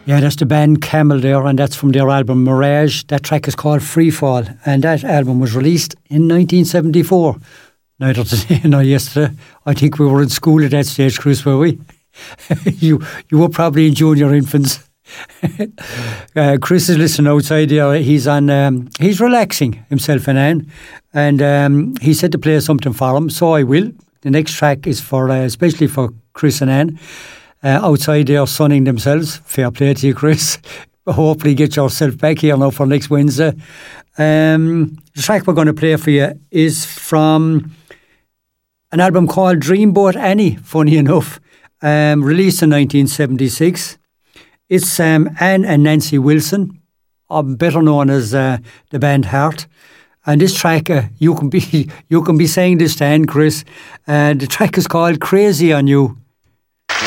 Yeah, that's the band Camel there, and that's from their album Mirage. That track is called Free Fall, and that album was released in 1974. Neither today nor yesterday. I think we were in school at that stage, Chris, were we? you were probably in junior infants. Chris is listening outside there. He's relaxing himself and Anne, and he said to play something for him, so I will. The next track is for especially for Chris and Anne. Outside there sunning themselves. Fair play to you, Chris. Hopefully get yourself back here now for next Wednesday. The track we're going to play for you is from an album called Dreamboat Annie, funny enough, released in 1976. It's Anne and Nancy Wilson, better known as the band Heart. And this track, you can be saying this to Anne, Chris. The track is called Crazy on You.